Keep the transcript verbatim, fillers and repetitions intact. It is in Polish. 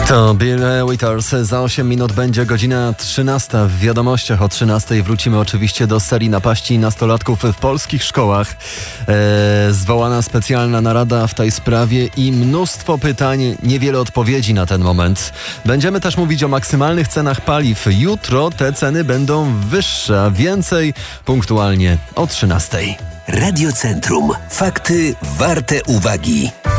To Bill Withers. Za osiem minut będzie godzina trzynasta. W wiadomościach o trzynastej wrócimy oczywiście do serii napaści nastolatków w polskich szkołach. E, zwołana specjalna narada w tej sprawie i mnóstwo pytań, niewiele odpowiedzi na ten moment. Będziemy też mówić o maksymalnych cenach paliw. Jutro te ceny będą wyższe, a więcej punktualnie o trzynastej. Radio Centrum. Fakty warte uwagi.